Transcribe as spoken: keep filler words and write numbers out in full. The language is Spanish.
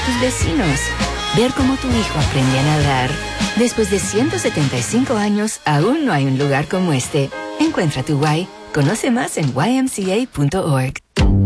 tus vecinos, ver cómo tu hijo aprende a nadar. Después de ciento setenta y cinco años, aún no hay un lugar como este. Encuentra tu why. Conoce más en y m c a punto org.